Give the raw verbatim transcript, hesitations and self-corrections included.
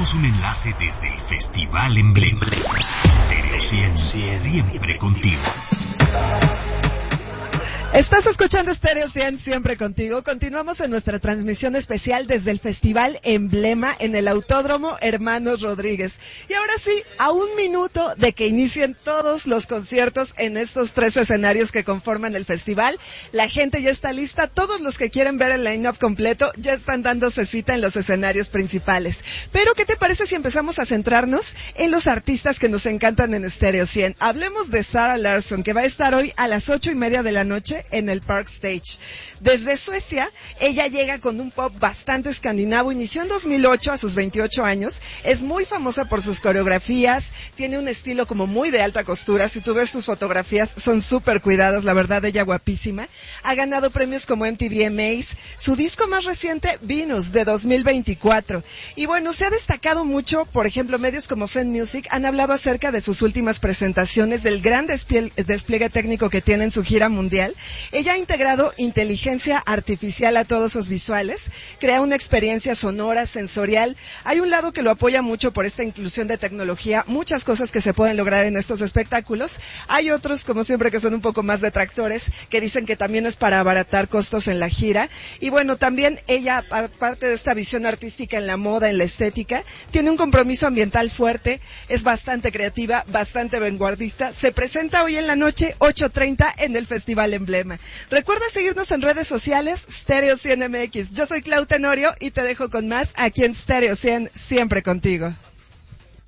Tenemos un enlace desde el Festival Emblema. Stereo cien, siempre contigo. Estás escuchando Stereo cien, siempre contigo. Continuamos en nuestra transmisión especial desde el Festival Emblema en el Autódromo Hermanos Rodríguez. Y ahora sí, a un minuto de que inicien todos los conciertos en estos tres escenarios que conforman el festival, la gente ya está lista. Todos los que quieren ver el line-up completo ya están dándose cita en los escenarios principales. Pero, ¿qué te parece si empezamos a centrarnos en los artistas que nos encantan en Stereo cien? Hablemos de Zara Larsson, que va a estar hoy a las ocho y media de la noche en el Park Stage. Desde Suecia, ella llega con un pop bastante escandinavo. Inició en dos mil ocho, a sus veintiocho años. Es muy famosa por sus coreografías. Tiene un estilo como muy de alta costura. Si tú ves sus fotografías, son súper cuidadas. La verdad, ella guapísima. Ha ganado premios como M T V M As. Su disco más reciente, Venus, de dos mil veinticuatro. Y bueno, se ha destacado mucho. Por ejemplo, medios como Fan Music han hablado acerca de sus últimas presentaciones, del gran despliegue, despliegue técnico que tiene en su gira mundial. Ella ha integrado inteligencia artificial a todos sus visuales, crea una experiencia sonora, sensorial. Hay un lado que lo apoya mucho por esta inclusión de tecnología, muchas cosas que se pueden lograr en estos espectáculos. Hay otros, como siempre, que son un poco más detractores, que dicen que también es para abaratar costos en la gira. Y bueno, también ella, aparte de esta visión artística en la moda, en la estética, tiene un compromiso ambiental fuerte, es bastante creativa, bastante vanguardista. Se presenta hoy en la noche, ocho treinta, en el Festival Emblema. Recuerda seguirnos en redes sociales, Stereo cien M X. Yo soy Clau Tenorio y te dejo con más aquí en Stereo cien, siempre contigo.